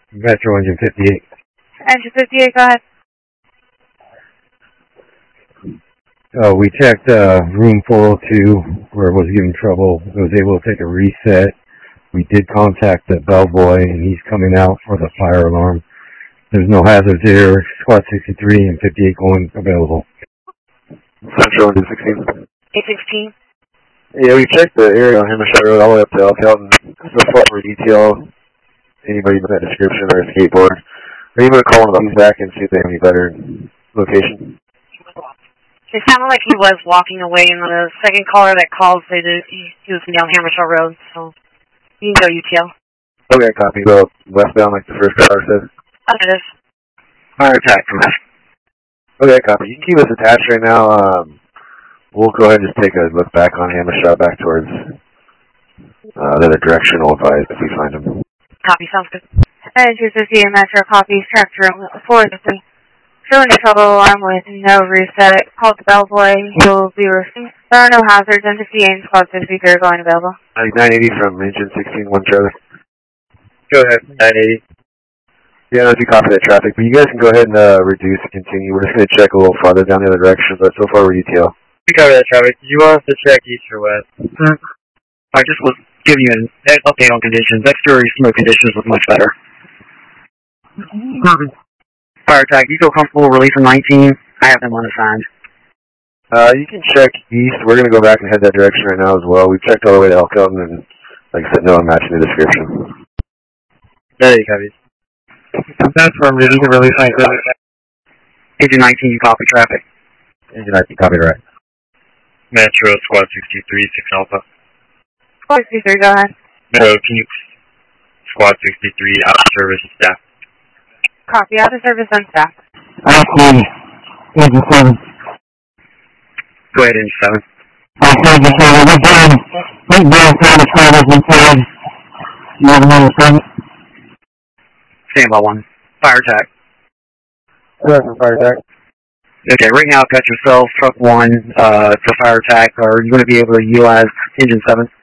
Metro Engine 58. Engine 58, go ahead. We checked room 402 where it was giving trouble. It was able to take a reset. We did contact the bellboy, and he's coming out for the fire alarm. There's no hazards here. Squad 63 and 58 going available. Central Engine 16. 816. Yeah, we checked the area on Hammershot Road all the way up to Elk Hilton. So far for detail, anybody with that description or a skateboard. Are you going to call one of these back and see if they have any better location? It sounded like he was walking away, and the second caller that called said that he was down Hammershot Road, so you can go UTL. Okay, copy. Go westbound like the first caller said. Affirmative. Fire attack from us. Okay, copy. You can keep us attached right now. We'll go ahead and just take a look back on Hammershot back towards the other direction. We'll advise if we find him. Copy, sounds good. Engine 58 Metro, copy, tractor 403. Showing a trouble alarm with no reset. Called the bellboy. He'll be received. There are no hazards. Engine 58 and Squad 63 are going available. 980 from Engine 16, 1 trailer. Go ahead, 980. Yeah, no, if you copy that traffic, but you guys can go ahead and reduce and continue. We're just going to check a little farther down the other direction, but so far we're UTL. We cover that traffic. Do you want us to check east or west? I just was giving you an update on conditions. Exterior smoke conditions look much better. Fire attack, you feel comfortable releasing 19? I have them unassigned. You can check east. We're going to go back and head that direction right now as well. We've checked all the way to Elk Hilton, and like I said, no, I'm matching the description. There you copies. That's where you can release 19. Engine 19, you copy traffic. Engine 19, copy right. Metro, Squad 63, 6 Alpha. Squad 63, go ahead. Metro, can you... Squad 63, out of service and staff. Copy, out of service and staff. Engine 7. Go ahead, Engine 7. Engine 7, we're down. We're down to travelers inside. You have another thing? Stand by 1. Fire attack. Fire attack. Okay, right now, got yourself, truck 1, to fire attack. Are you going to be able to utilize Engine 7?